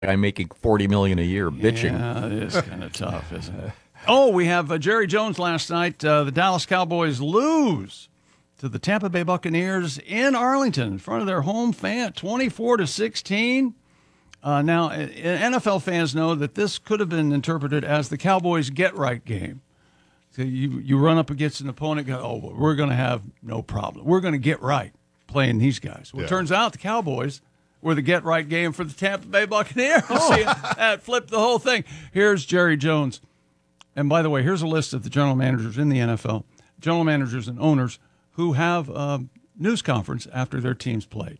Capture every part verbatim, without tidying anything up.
guy making forty million dollars a year bitching. Yeah, it is kind of tough, isn't it? Oh, we have uh, Jerry Jones last night. Uh, the Dallas Cowboys lose to the Tampa Bay Buccaneers in Arlington in front of their home fan, twenty-four to sixteen. Uh, now, N F L fans know that this could have been interpreted as the Cowboys' get-right game. So you, you run up against an opponent, go, oh, well, we're going to have no problem. We're going to get right playing these guys. Well, yeah. It turns out the Cowboys were the get-right game for the Tampa Bay Buccaneers. Oh. See, that flipped the whole thing. Here's Jerry Jones. And by the way, here's a list of the general managers in the N F L, general managers and owners who have a news conference after their teams played.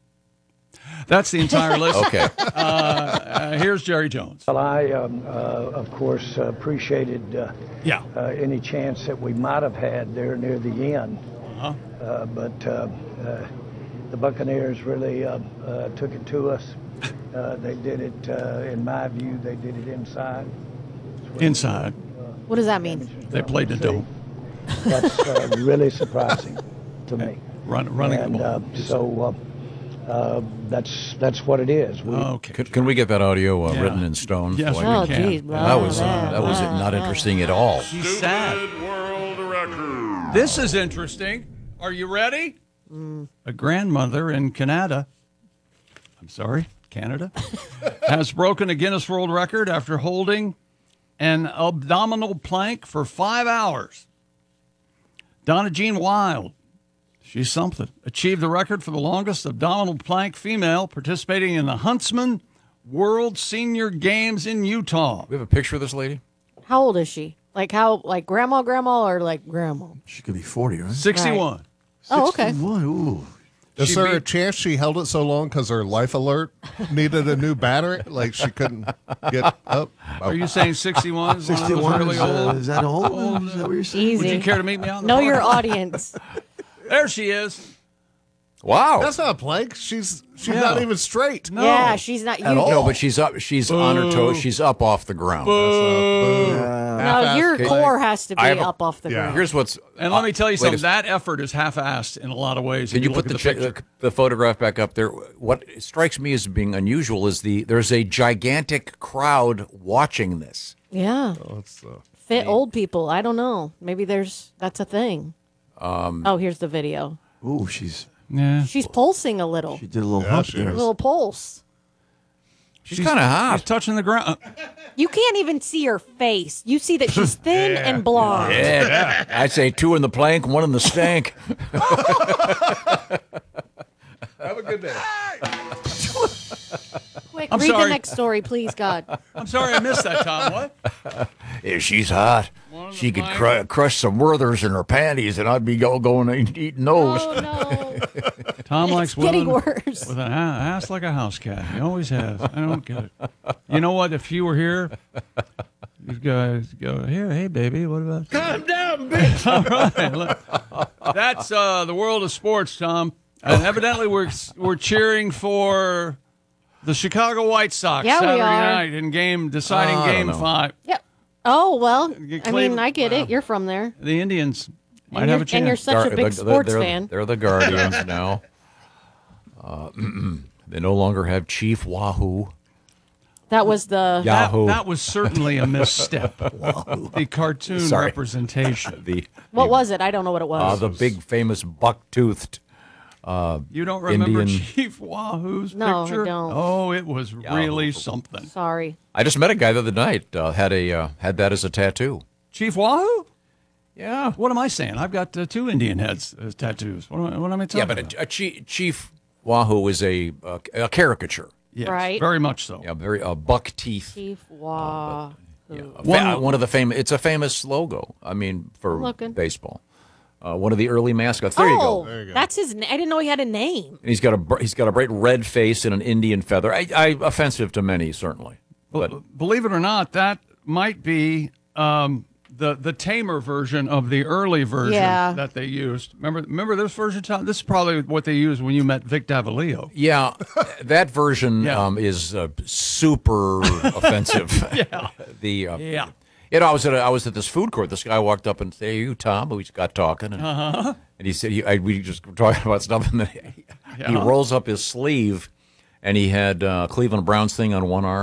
That's the entire list. Okay. Uh, uh, here's Jerry Jones. Well, I, um, uh, of course, uh, appreciated uh, yeah. uh, any chance that we might have had there near the end. Uh-huh. Uh, but uh, uh, the Buccaneers really uh, uh, took it to us. Uh, they did it, uh, in my view, they did it inside. Inside. What does that mean? They played the dome. That's uh, really surprising to me. Run, running and, the ball. Uh, so uh, uh, that's that's what it is. We, okay. Can, can we get that audio uh, yeah. written in stone? Yes, Boy, we oh, can. Geez, that was uh, that was not interesting at all. She's sad. World record. This is interesting. Are you ready? Mm. A grandmother in Canada, I'm sorry, Canada, has broken a Guinness World Record after holding an abdominal plank for five hours. Donna Jean Wild, she's something, achieved the record for the longest abdominal plank female participating in the Huntsman World Senior Games in Utah. We have a picture of this lady? How old is she? Like how, like grandma, grandma, or like grandma? She could be forty, right? sixty-one. Right. Oh, okay. sixty-one, ooh. Is She there beat- a chance she held it so long because her life alert needed a new battery? Like she couldn't get up? Are you saying sixty-one is one of those sixty-one, really is, uh, old? is that old? Is that what you're saying? Easy. Would you care to meet me on the Know floor? your audience. There she is. Wow. That's not a plank. She's she's Yeah. not even straight. No. Yeah, she's not. You, At all. No, but she's up. She's on her toes. She's up off the ground. no, your Okay. core has to be I have a- up off the Yeah. ground. Here's what's. And let me tell you Wait a something. s- That effort is half-assed in a lot of ways. Can if you look put the, at chi- picture. the the photograph back up there? What strikes me as being unusual is the there's a gigantic crowd watching this. Yeah. Oh, it's, uh, Fit old people. I don't know. Maybe there's that's a thing. Um, oh, here's the video. Ooh, she's Yeah. She's pulsing a little. she did a little Yeah, hump she there. A little pulse. She's, kind of She's hot. touching the ground. You can't even see her face. You see that she's thin and blonde. Yeah, I'd say two in the plank, one in the stank. have a good day. Quick, I'm read sorry. the next story, please, God. I'm sorry I missed that, Tom. What? Yeah, she's hot. One in the She could plank. cru- crush some Werthers in her panties, and I'd be go- going and eating those. Oh no, Tom it's likes getting women worse. with an a- ass like a house cat. He always has. I don't get it. You know what? If you were here, you guys go, here, hey, baby, what about... Calm down, bitch. All right, look. That's uh, the world of sports, Tom. And evidently we're we're cheering for the Chicago White Sox Yeah, we Saturday are. night in game deciding Oh, I don't game know. five. Yep. Oh well, You I claim- mean, I get wow. it. You're from there, The Indians might and have you're, a chance. and you're such a Gar- big the- sports they're, fan. They're the Guardians now. Uh, they no longer have Chief Wahoo. That was the Yeah. that, Yahoo. that was certainly a misstep. The cartoon Sorry. representation. The what the, was it? I don't know what it uh, was. the big famous buck-toothed. You don't remember Indian- Chief Wahoo's No, I picture? don't. Oh, it was really something. Sorry. I just met a guy the other night. Uh, had a uh, had that as a tattoo. Chief Wahoo? Yeah. What am I saying? I've got uh, two Indian heads as tattoos. What am I, what am I talking Yeah, but about? a, a chief, chief Wahoo is a a, a caricature. Yes, Right. very much so. Yeah, very uh, buck teeth. Chief Wah. Yeah, a One- fa- one of the famous. It's a famous logo. I mean, for Looking. baseball. Uh, one of the early mascots. There you oh, go. you go. that's his. na- I didn't know he had a name. And he's got a br- he's got a bright red face and an Indian feather. I, I offensive to many certainly. But Believe it or not, that might be um, the the tamer version of the early version Yeah. that they used. Remember, remember this version, Tom? This is probably what they used when you met Vic Davalillo. yeah, that version Yeah. um, is uh, super offensive. Yeah. the uh, Yeah. You know, I was at a, I was at this food court. This guy walked up and said, "Hey, you Tom?" We just got talking, and, and he said, he, I, "We just were talking about stuff." And then he, he Yeah. rolls up his sleeve, and he had uh, Cleveland Browns thing on one arm.